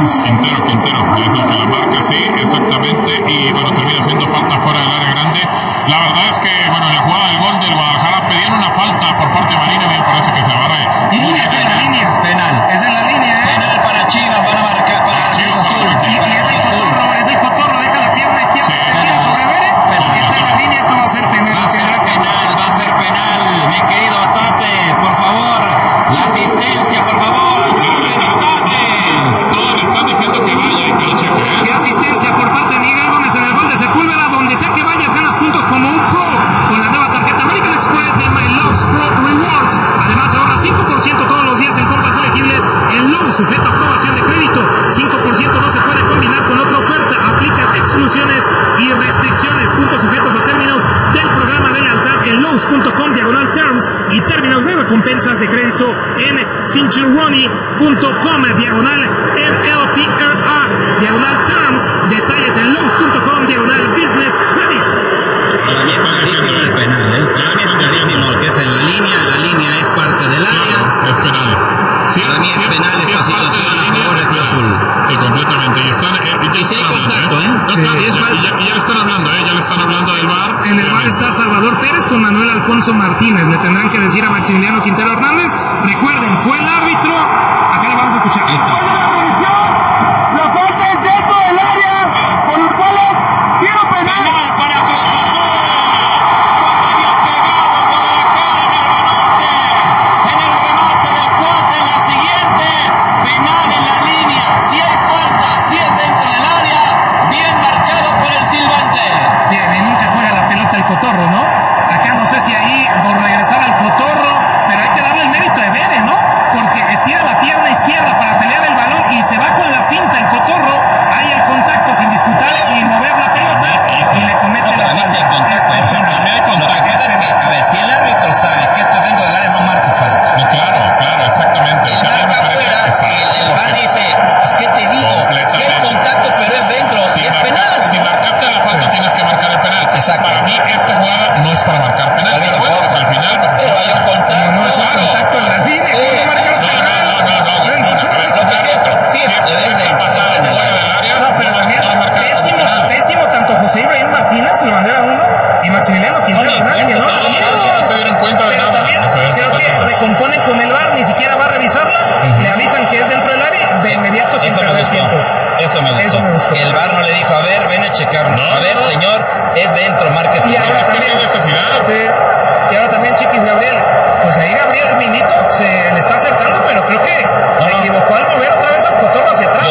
Quintero, es el que la marca, sí, exactamente, y bueno, termina siendo falta fuera del área grande. La verdad es que, bueno, en la jugada del gol del Guadalajara pedían una falta por parte de Marina, me parece que se agarra. Y es en la línea, penal. Es en la línea, penal para Chivas, van a marcar para Chivas Azul. Y es el cotorro, deja la pierna izquierda, sobre Vere, está en la línea, esto va a ser penal. Va a ser penal, mi querido Tate, por favor, la asistencia, por favor. Qué asistencia por parte de Miguel Gómez en el gol de Sepúlveda, donde sea que vayas ganas puntos como un pro con la nueva tarjeta American Express de My Loves Pro Rewards. Además ahorra 5% todos los días en compras elegibles en Lowe's, sujeto a aprobación de crédito. 5% no se puede combinar con otra oferta, aplica exclusiones y restricciones. Puntos sujetos a términos del programa de lealtad en Lowe's.com/terms y términos de recompensas de crédito en cinchironi.com/MLTRA/terms. Detalles en Lowe's.com/business credit. Para mí es clarísimo el penal, Para mí es clarísimo que es en la línea es parte del área. Es penal. Sí, para mí es penal esta situación a favor de Cruz Azul. Completamente. Y están contacto, ya le están hablando, ya le están hablando del VAR. En el VAR está Salvador Pérez con Manuel Alfonso Martínez. Le tendrán que decir a Maximiliano Quintero Hernández. Recuerden, fue el árbitro. Acá le vamos a escuchar. Listo. La falta es dentro del área, por los cuales quiero penal para Cruz Azul. Había pegado Guadalajara en el remate del cuate. En la siguiente, penal en la línea. Si hay falta, si es dentro del área, bien marcado por el silbante. Bien, y nunca juega la pelota el cotorro, ¿no? Acá no sé si ahí por regresar al cotorro, pero hay que darle el mérito de Vere, ¿no? Porque estira la pierna izquierda para pelear el balón y se va con la finta el cotorro. Hay el contacto sin disputar y mover la pelota y le comete la falta. A ver, si el árbitro sabe que esto es dentro del área, no marca falta. No, claro, exactamente. El marca afuera, el VAR dice, pues ¿qué te digo? Si hay contacto pero es dentro, y es penal. Si marcaste la falta tienes que marcar el penal. Exacto. Para mí esta jugada no es para marcar penal, pero bueno, pues al final pues hay un contacto. No es un contacto en la línea. ¿Cómo marca el penal? Pésimo tanto José Ibrahim Martínez, el bandera 1, y Maximiliano Quintero Hernández. No se dieron cuenta de nada. Creo que recomponen con el VAR, ni siquiera va a revisarla. Le avisan que es dentro del área, de inmediato sin perder tiempo. Eso me gustó. El VAR no le dijo, a ver, ven a checarlo. A ver, señor, es dentro, marketing. Y ahora también, y ahora también Chiquis Gabriel. Pues ahí Gabriel Milito se le está acercando, pero creo que se equivocó al mover otra vez al cotorro hacia atrás.